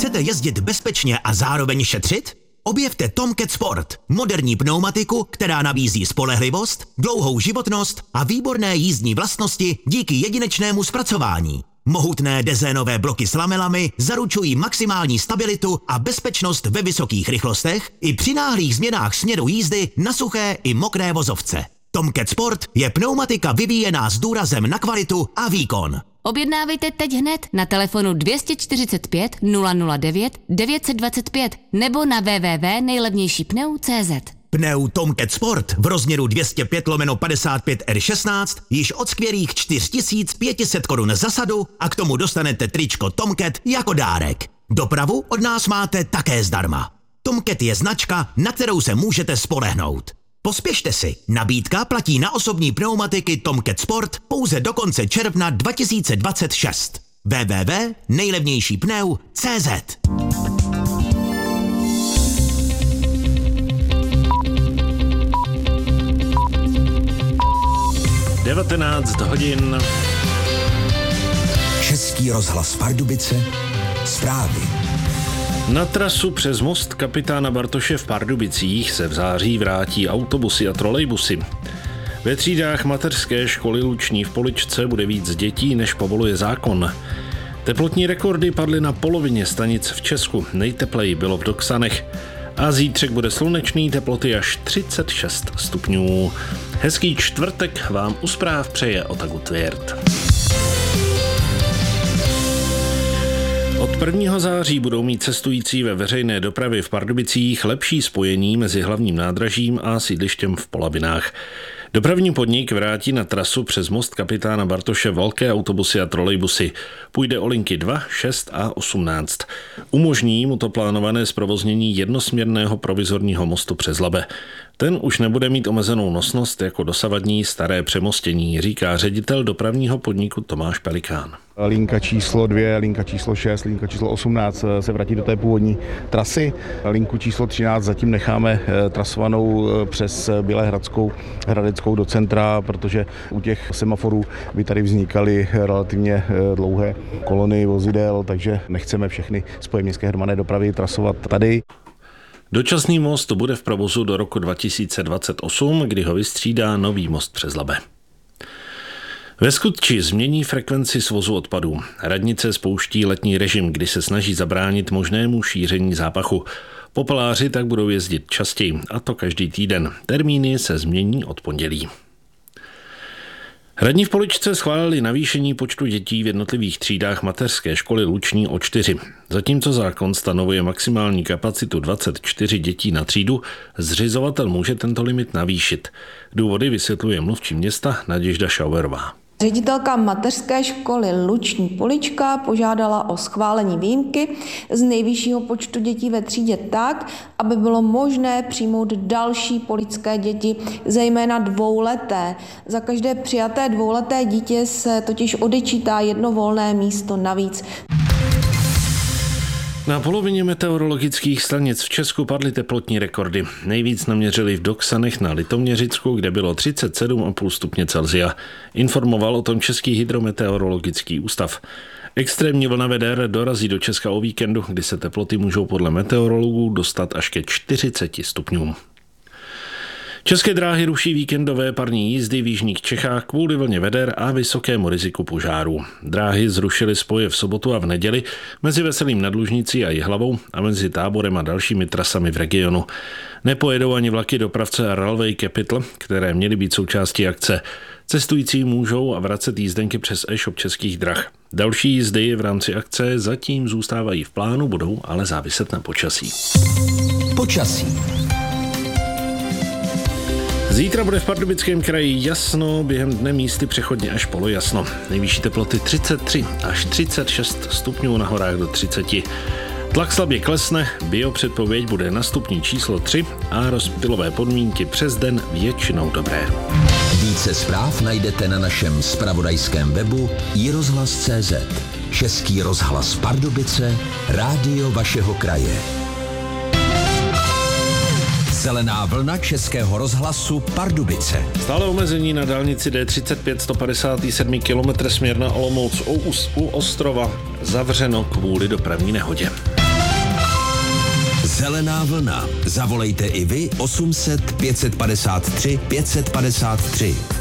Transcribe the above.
Chcete jezdit bezpečně a zároveň šetřit? Objevte Tomcat Sport, moderní pneumatiku, která nabízí spolehlivost, dlouhou životnost a výborné jízdní vlastnosti díky jedinečnému zpracování. Mohutné dezénové bloky s lamelami zaručují maximální stabilitu a bezpečnost ve vysokých rychlostech i při náhlých změnách směru jízdy na suché i mokré vozovce. Tomcat Sport je pneumatika vyvíjená s důrazem na kvalitu a výkon. Objednávejte teď hned na telefonu 245 009 925 nebo na www.nejlevnějšípneu.cz. Pneu Tomcat Sport v rozměru 205/55 R16 již od skvělých 4500 korun za sadu a k tomu dostanete tričko Tomcat jako dárek. Dopravu od nás máte také zdarma. Tomcat je značka, na kterou se můžete spolehnout. Pospěšte si, nabídka platí na osobní pneumatiky Tomcat Sport pouze do konce června 2026. www.nejlevnějšípneu.cz. 19 hodin. Český rozhlas Pardubice, zprávy. Na trasu přes most kapitána Bartoše v Pardubicích se v září vrátí autobusy a trolejbusy. Ve třídách mateřské školy Luční v Poličce bude víc dětí, než povoluje zákon. Teplotní rekordy padly na polovině stanic v Česku, nejtepleji bylo v Doksanech. A zítřek bude slunečný, teploty až 36 stupňů. Hezký čtvrtek vám u zpráv přeje Otagu Tvěrt. Od 1. září budou mít cestující ve veřejné dopravě v Pardubicích lepší spojení mezi hlavním nádražím a sídlištěm v Polavinách. Dopravní podnik vrátí na trasu přes most kapitána Bartoše velké autobusy a trolejbusy. Půjde o linky 2, 6 a 18. Umožní mu to plánované zprovoznění jednosměrného provizorního mostu přes Labe. Ten už nebude mít omezenou nosnost jako dosavadní staré přemostění, říká ředitel dopravního podniku Tomáš Pelikán. Linka číslo 2, linka číslo 6, linka číslo 18 se vrátí do té původní trasy. Linku číslo 13 zatím necháme trasovanou přes Bělehradeckou do centra, protože u těch semaforů by tady vznikaly relativně dlouhé kolony vozidel, takže nechceme všechny spoje městské hromadné dopravy trasovat tady. Dočasný most bude v provozu do roku 2028, kdy ho vystřídá nový most přes Labe. Ve Skutči změní frekvenci svozu odpadů. Radnice spouští letní režim, kdy se snaží zabránit možnému šíření zápachu. Popeláři tak budou jezdit častěji, a to každý týden. Termíny se změní od pondělí. Radní v Poličce schválili navýšení počtu dětí v jednotlivých třídách mateřské školy Luční o 4. Zatímco zákon stanovuje maximální kapacitu 24 dětí na třídu, zřizovatel může tento limit navýšit. Důvody vysvětluje mluvčí města Naděžda Šauerová. Ředitelka mateřské školy Luční Polička požádala o schválení výjimky z nejvyššího počtu dětí ve třídě tak, aby bylo možné přijmout další poličské děti, zejména dvouleté. Za každé přijaté dvouleté dítě se totiž odečítá jedno volné místo navíc. Na polovině meteorologických stanic v Česku padly teplotní rekordy. Nejvíc naměřili v Doksanech na Litoměřicku, kde bylo 37,5 stupně Celsia. Informoval o tom Český hydrometeorologický ústav. Extrémní vlna veder dorazí do Česka o víkendu, kdy se teploty můžou podle meteorologů dostat až ke 40 stupňům. České dráhy ruší víkendové parní jízdy v jižních Čechách kvůli vlně veder a vysokému riziku požárů. Dráhy zrušily spoje v sobotu a v neděli mezi Veselým nad Lužnicí a Jihlavou a mezi Táborem a dalšími trasami v regionu. Nepojedou ani vlaky dopravce Railway Capital, které měly být součástí akce. Cestující můžou a vracet jízdenky přes e-shop Českých drah. Další jízdy v rámci akce zatím zůstávají v plánu, budou ale záviset na počasí. Počasí. Zítra bude v Pardubickém kraji jasno, během dne místy přechodně až polojasno. Nejvyšší teploty 33 až 36 stupňů, na horách do 30. Tlak slabě klesne, biopředpověď bude na stupni číslo 3 a rozptylové podmínky přes den většinou dobré. Více zpráv najdete na našem zpravodajském webu iRozhlas.cz. Český rozhlas Pardubice, rádio vašeho kraje. Zelená vlna Českého rozhlasu Pardubice. Stále omezení na dálnici D35 157 km směr na Olomouc u Ostrova zavřeno kvůli dopravní nehodě. Zelená vlna. Zavolejte i vy 800 553 553.